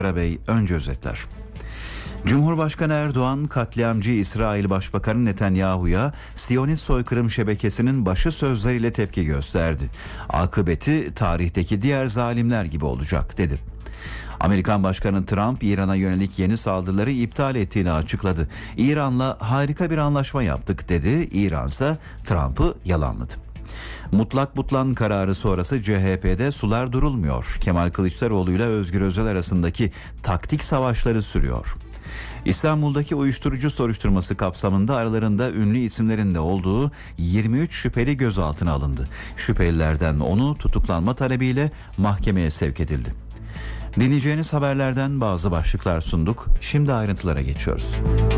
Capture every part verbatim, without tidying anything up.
Bey önce özetler. Cumhurbaşkanı Erdoğan, katliamcı İsrail Başbakanı Netanyahu'ya Siyonist soykırım şebekesinin başı sözleriyle tepki gösterdi. Akıbeti tarihteki diğer zalimler gibi olacak dedi. Amerikan Başkanı Trump, İran'a yönelik yeni saldırıları iptal ettiğini açıkladı. İran'la harika bir anlaşma yaptık dedi. İran ise Trump'ı yalanladı. Mutlak butlan kararı sonrası C H P'de sular durulmuyor. Kemal Kılıçdaroğlu ile Özgür Özel arasındaki taktik savaşları sürüyor. İstanbul'daki uyuşturucu soruşturması kapsamında aralarında ünlü isimlerin de olduğu yirmi üç şüpheli gözaltına alındı. Şüphelilerden onu tutuklanma talebiyle mahkemeye sevk edildi. Dinleyeceğiniz haberlerden bazı başlıklar sunduk. Şimdi ayrıntılara geçiyoruz.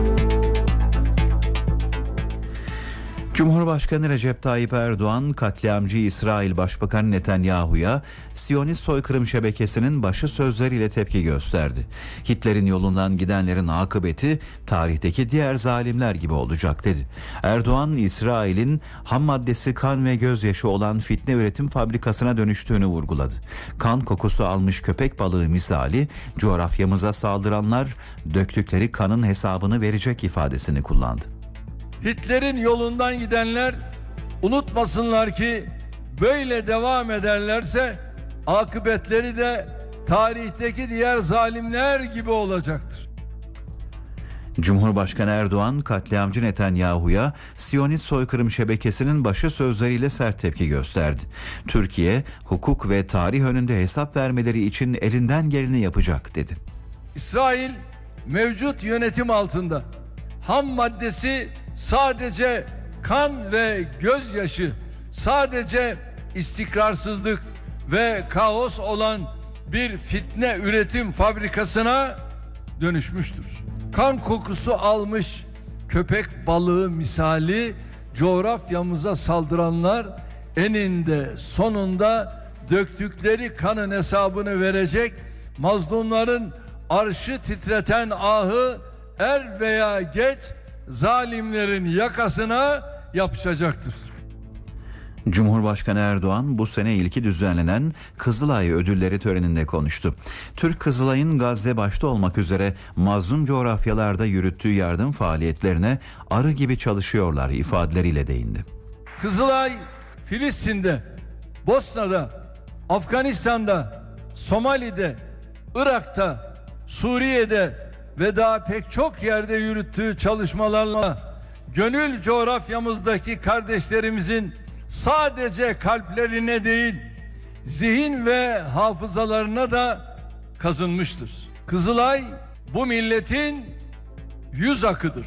Cumhurbaşkanı Recep Tayyip Erdoğan, katliamcı İsrail Başbakanı Netanyahu'ya Siyonist soykırım şebekesinin başı sözleriyle tepki gösterdi. Hitler'in yolundan gidenlerin akıbeti tarihteki diğer zalimler gibi olacak dedi. Erdoğan, İsrail'in ham maddesi kan ve gözyaşı olan fitne üretim fabrikasına dönüştüğünü vurguladı. Kan kokusu almış köpek balığı misali, coğrafyamıza saldıranlar döktükleri kanın hesabını verecek ifadesini kullandı. Hitler'in yolundan gidenler unutmasınlar ki böyle devam ederlerse akıbetleri de tarihteki diğer zalimler gibi olacaktır. Cumhurbaşkanı Erdoğan, katliamcı Netanyahu'ya Siyonist soykırım şebekesinin başı sözleriyle sert tepki gösterdi. Türkiye, hukuk ve tarih önünde hesap vermeleri için elinden geleni yapacak dedi. İsrail mevcut yönetim altında ham maddesi sadece kan ve gözyaşı, sadece istikrarsızlık ve kaos olan bir fitne üretim fabrikasına dönüşmüştür. Kan kokusu almış köpek balığı misali coğrafyamıza saldıranlar eninde sonunda döktükleri kanın hesabını verecek, mazlumların arşı titreten ahı er veya geç zalimlerin yakasına yapışacaktır. Cumhurbaşkanı Erdoğan bu sene ilki düzenlenen Kızılay ödülleri töreninde konuştu. Türk Kızılay'ın Gazze başta olmak üzere mazlum coğrafyalarda yürüttüğü yardım faaliyetlerine arı gibi çalışıyorlar ifadeleriyle değindi. Kızılay, Filistin'de, Bosna'da, Afganistan'da, Somali'de, Irak'ta, Suriye'de ve daha pek çok yerde yürüttüğü çalışmalarla gönül coğrafyamızdaki kardeşlerimizin sadece kalplerine değil, zihin ve hafızalarına da kazınmıştır. Kızılay bu milletin yüz akıdır.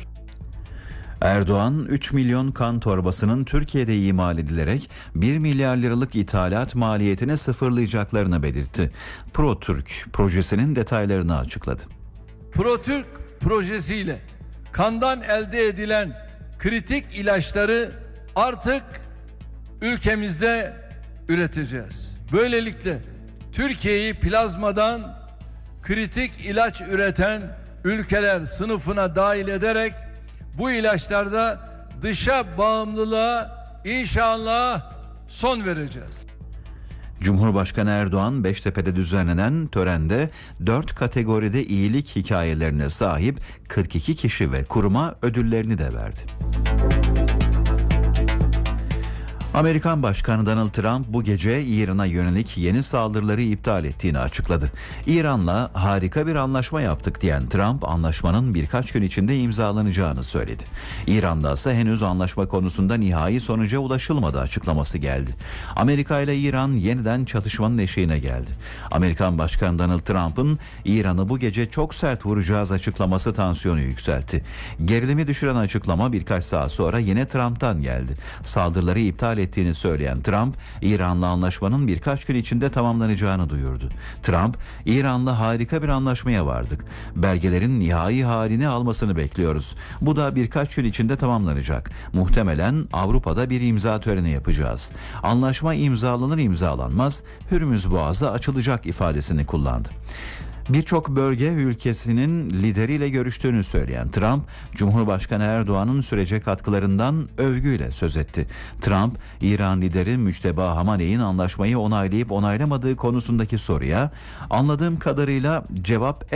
Erdoğan, üç milyon kan torbasının Türkiye'de imal edilerek bir milyar liralık ithalat maliyetini sıfırlayacaklarını belirtti. ProTürk projesinin detaylarını açıkladı. ProTürk projesiyle kandan elde edilen kritik ilaçları artık ülkemizde üreteceğiz. Böylelikle Türkiye'yi plazmadan kritik ilaç üreten ülkeler sınıfına dahil ederek bu ilaçlarda dışa bağımlılığa inşallah son vereceğiz. Cumhurbaşkanı Erdoğan, Beştepe'de düzenlenen törende dört kategoride iyilik hikayelerine sahip kırk iki kişi ve kuruma ödüllerini de verdi. Amerikan Başkanı Donald Trump bu gece İran'a yönelik yeni saldırıları iptal ettiğini açıkladı. İran'la harika bir anlaşma yaptık diyen Trump, anlaşmanın birkaç gün içinde imzalanacağını söyledi. İran'da ise henüz anlaşma konusunda nihai sonuca ulaşılmadı açıklaması geldi. Amerika ile İran yeniden çatışmanın eşiğine geldi. Amerikan Başkanı Donald Trump'ın İran'ı bu gece çok sert vuracağız açıklaması tansiyonu yükseltti. Gerilimi düşüren açıklama birkaç saat sonra yine Trump'tan geldi. Saldırıları iptal ettiğini söyleyen Trump, İran'la anlaşmanın birkaç gün içinde tamamlanacağını duyurdu. Trump, İran'la harika bir anlaşmaya vardık. Belgelerin nihai halini almasını bekliyoruz. Bu da birkaç gün içinde tamamlanacak. Muhtemelen Avrupa'da bir imza töreni yapacağız. Anlaşma imzalanır imzalanmaz Hürmüz Boğazı açılacak ifadesini kullandı. Birçok bölge ülkesinin lideriyle görüştüğünü söyleyen Trump, Cumhurbaşkanı Erdoğan'ın sürece katkılarından övgüyle söz etti. Trump, İran lideri Müçteba Hamaney'in anlaşmayı onaylayıp onaylamadığı konusundaki soruya, "Anladığım kadarıyla cevap